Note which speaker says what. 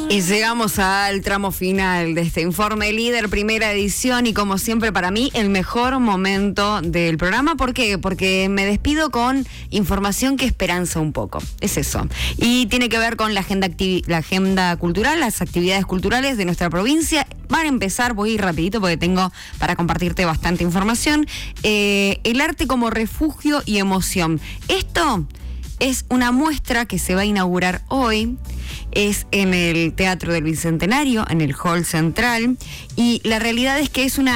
Speaker 1: Y llegamos al tramo final de este Informe Líder, primera edición, y como siempre para mí el mejor momento del programa. ¿Por qué? Porque me despido con información que esperanza un poco. Es eso. Y tiene que ver con la agenda cultural, las actividades culturales de nuestra provincia. Van a empezar, voy a ir rapidito porque tengo para compartirte bastante información. El arte como refugio y emoción. Esto es una muestra que se va a inaugurar hoy, es en el Teatro del Bicentenario, en el Hall Central, y la realidad es que es una